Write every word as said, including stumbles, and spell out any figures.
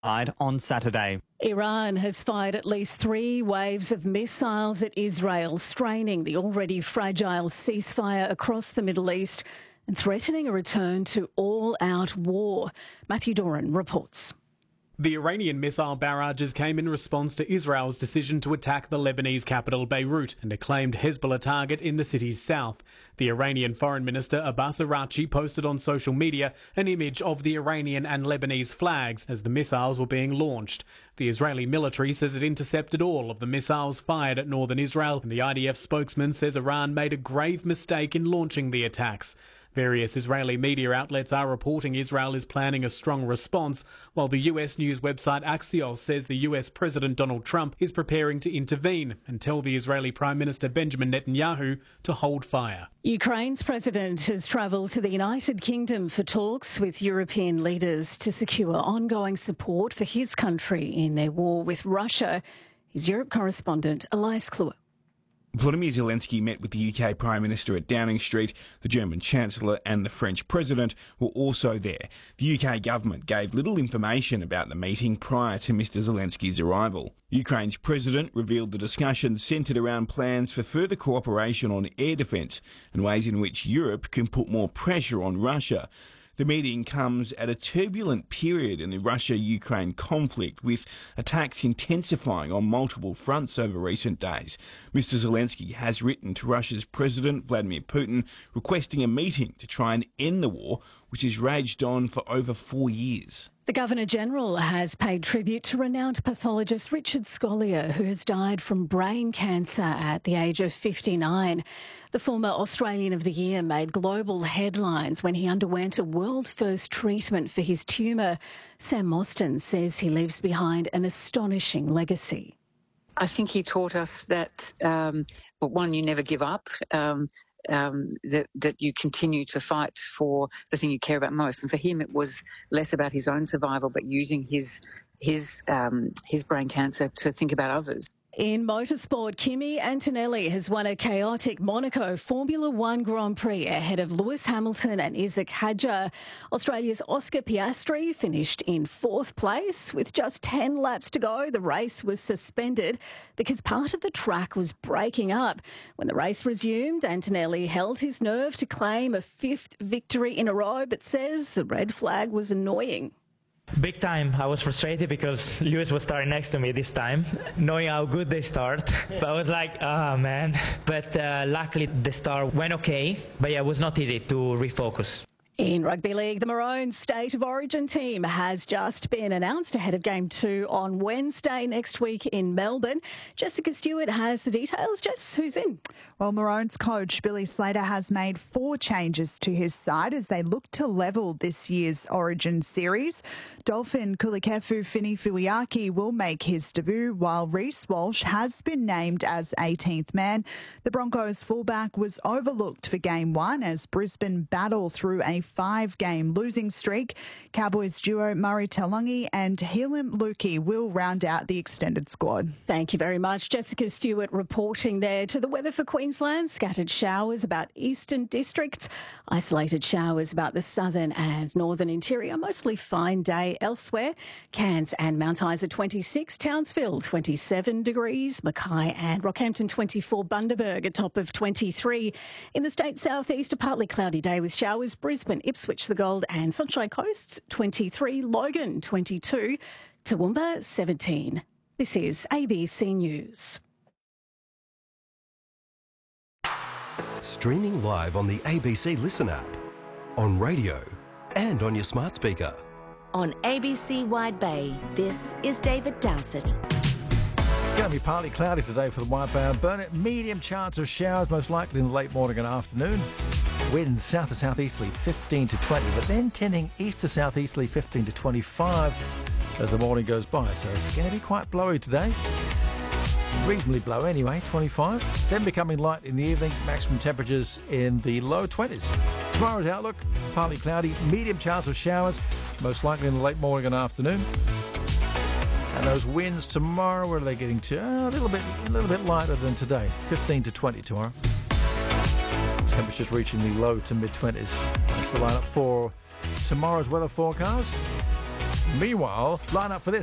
on Saturday. Iran has fired at least three waves of missiles at Israel, straining the already fragile ceasefire across the Middle East and threatening a return to all-out war. Matthew Doran reports. The Iranian missile barrages came in response to Israel's decision to attack the Lebanese capital Beirut and a claimed Hezbollah target in the city's south. The Iranian Foreign Minister Abbas Araghchi posted on social media an image of the Iranian and Lebanese flags as the missiles were being launched. The Israeli military says it intercepted all of the missiles fired at northern Israel, and the I D F spokesman says Iran made a grave mistake in launching the attacks. Various Israeli media outlets are reporting Israel is planning a strong response, while the U S news website Axios says the U S President Donald Trump is preparing to intervene and tell the Israeli Prime Minister Benjamin Netanyahu to hold fire. Ukraine's president has travelled to the United Kingdom for talks with European leaders to secure ongoing support for his country in their war with Russia. His Europe correspondent, Elias Kluwer. Volodymyr Zelensky met with the U K Prime Minister at Downing Street. The German Chancellor and the French President were also there. The U K government gave little information about the meeting prior to Mr Zelensky's arrival. Ukraine's President revealed the discussions centred around plans for further cooperation on air defence and ways in which Europe can put more pressure on Russia. The meeting comes at a turbulent period in the Russia-Ukraine conflict, with attacks intensifying on multiple fronts over recent days. Mr Zelensky has written to Russia's President Vladimir Putin requesting a meeting to try and end the war, which has raged on for over four years. The Governor-General has paid tribute to renowned pathologist Richard Scolyer, who has died from brain cancer at the age of fifty-nine. The former Australian of the Year made global headlines when he underwent a world-first treatment for his tumour. Sam Mostyn says he leaves behind an astonishing legacy. I think he taught us that, um, but one, you never give up. Um, Um, that, that you continue to fight for the thing you care about most. And for him, it was less about his own survival, but using his his um, his brain cancer to think about others. In motorsport, Kimi Antonelli has won a chaotic Monaco Formula One Grand Prix ahead of Lewis Hamilton and Isaac Hadjar. Australia's Oscar Piastri finished in fourth place. With just ten laps to go, the race was suspended because part of the track was breaking up. When the race resumed, Antonelli held his nerve to claim a fifth victory in a row, but says the red flag was annoying. Big time. I was frustrated because Lewis was starting next to me this time, knowing how good they start. But I was like, oh man. But uh, luckily the start went okay. But yeah, it was not easy to refocus. In Rugby League, the Maroons State of Origin team has just been announced ahead of Game two on Wednesday next week in Melbourne. Jessica Stewart has the details. Jess, who's in? Well, Maroons coach Billy Slater has made four changes to his side as they look to level this year's Origin series. Dolphin Kulikefu Fini-Fuiaki will make his debut, while Reece Walsh has been named as eighteenth man. The Broncos fullback was overlooked for Game one as Brisbane battle through a five-game losing streak. Cowboys duo Murray Taulagi and Helam Lukey will round out the extended squad. Thank you very much. Jessica Stewart reporting there. To the weather for Queensland, scattered showers about eastern districts, isolated showers about the southern and northern interior, mostly fine day elsewhere. Cairns and Mount Isa twenty-six, Townsville twenty-seven degrees, Mackay and Rockhampton twenty-four, Bundaberg a top of twenty-three. In the state southeast, a partly cloudy day with showers. Brisbane, Ipswich, the Gold and Sunshine Coasts twenty-three, Logan twenty-two, Toowoomba seventeen. This is A B C News. Streaming live on the A B C Listen app, on radio and on your smart speaker. On A B C Wide Bay, this is David Dowsett. It's going to be partly cloudy today for the Wide Bay and Burnett. Medium chance of showers, most likely in the late morning and afternoon. Winds south to southeasterly fifteen to twenty, but then tending east to southeasterly fifteen to twenty-five as the morning goes by. So it's going to be quite blowy today. Reasonably blow anyway, twenty-five. Then becoming light in the evening, maximum temperatures in the low twenties. Tomorrow's outlook, partly cloudy, medium chance of showers, most likely in the late morning and afternoon. And those winds tomorrow, where are they getting to? Uh, a little bit, a little bit lighter than today, fifteen to twenty tomorrow. Temperatures reaching the low to mid twenties. That's the lineup for tomorrow's weather forecast. Meanwhile, line up for this.